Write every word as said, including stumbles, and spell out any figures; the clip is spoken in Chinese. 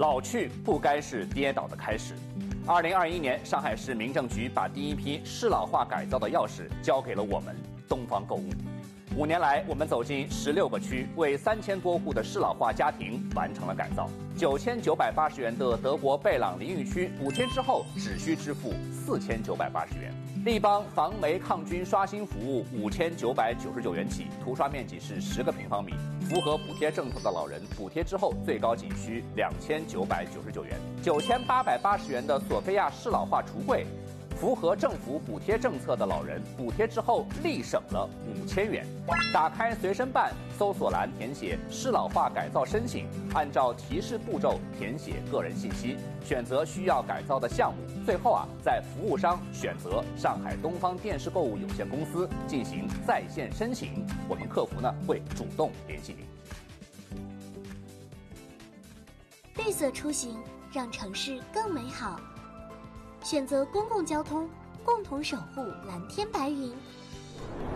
老去不该是跌倒的开始。二零二一年，上海市民政局把第一批适老化改造的钥匙交给了我们东方购物。五年来，我们走进十六个区，为三千多户的适老化家庭完成了改造。九千九百八十元的德国贝朗淋浴区，五天之后只需支付四千九百八十元。立邦防霉抗菌刷新服务五千九百九十九元起，涂刷面积是十个平方米。符合补贴政策的老人，补贴之后最高仅需两千九百九十九元。九千八百八十元的索菲亚适老化橱柜。符合政府补贴政策的老人，补贴之后立省了五千元。打开随身办，搜索栏填写适老化改造申请，按照提示步骤填写个人信息，选择需要改造的项目。最后啊，在服务商选择上海东方电视购物有限公司进行在线申请，我们客服呢会主动联系您。 绿色出行，让城市更美好。选择公共交通，共同守护蓝天白云。